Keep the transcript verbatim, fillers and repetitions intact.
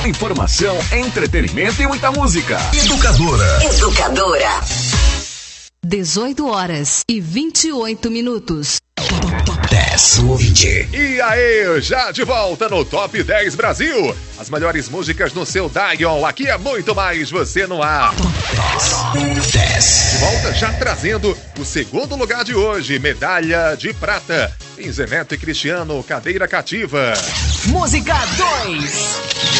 Informação, entretenimento e muita música. Educadora. Educadora. dezoito horas e vinte e oito minutos. Top dez do ouvinte. E aí, já de volta no Top dez Brasil. As melhores músicas no seu Dial. Aqui é muito mais você no ar. Top dez. De volta já trazendo o segundo lugar de hoje. Medalha de prata. Em Zeneto e Cristiano, Cadeira Cativa. Música dois.